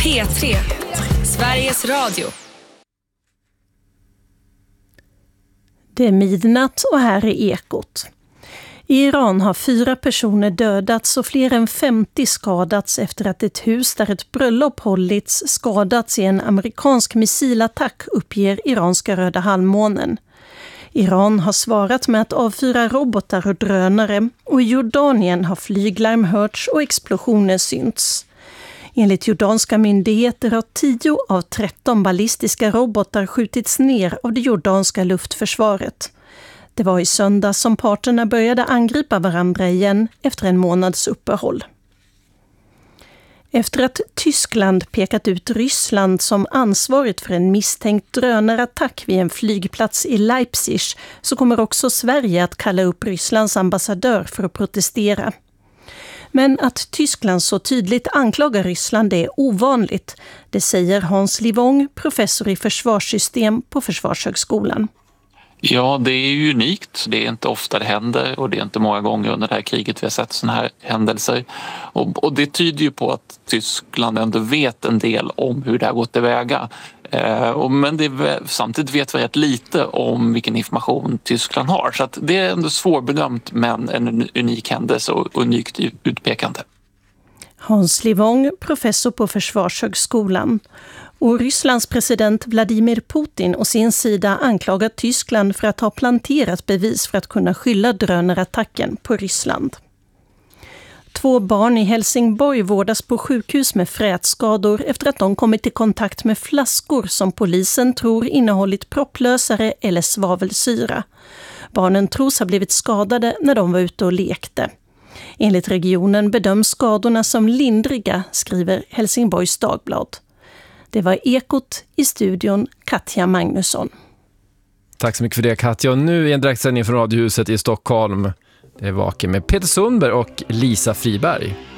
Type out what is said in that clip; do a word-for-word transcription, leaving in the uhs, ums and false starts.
P tre, Sveriges Radio. Det är midnatt och här är Ekot. I Iran har fyra personer dödats och fler än femtio skadats efter att ett hus där ett bröllop hållits skadats i en amerikansk missilattack, uppger iranska Röda halvmånen. Iran har svarat med att avfyra robotar och drönare och i Jordanien har flyglarm hörts och explosioner synts. Enligt jordanska myndigheter har tio av tretton ballistiska robotar skjutits ner av det jordanska luftförsvaret. Det var i söndag som parterna började angripa varandra igen efter en månads uppehåll. Efter att Tyskland pekat ut Ryssland som ansvarigt för en misstänkt drönarattack vid en flygplats i Leipzig så kommer också Sverige att kalla upp Rysslands ambassadör för att protestera. Men att Tyskland så tydligt anklagar Ryssland är ovanligt, det säger Hans Livong, professor i försvarssystem på Försvarshögskolan. Ja, det är ju unikt. Det är inte ofta det händer och det är inte många gånger under det här kriget vi har sett sådana här händelser. Och, och det tyder ju på att Tyskland ändå vet en del om hur det har gått tillväga. Eh, och, men det, samtidigt vet vi rätt lite om vilken information Tyskland har. Så att det är ändå svårbedömt men en unik händelse och unikt utpekande. Hans Livong, professor på Försvarshögskolan. Och Rysslands president Vladimir Putin och sin sida anklagar Tyskland för att ha planterat bevis för att kunna skylla drönarattacken på Ryssland. Två barn i Helsingborg vårdas på sjukhus med frätskador efter att de kommit i kontakt med flaskor som polisen tror innehållit propplösare eller svavelsyra. Barnen tros ha blivit skadade när de var ute och lekte. Enligt regionen bedöms skadorna som lindriga, skriver Helsingborgs Dagblad. Det var Ekot, i studion Katja Magnusson. Tack så mycket för det, Katja. Och nu är en direktsändning från Radiohuset i Stockholm. Det är Vaken med Peter Sundberg och Lisa Friberg.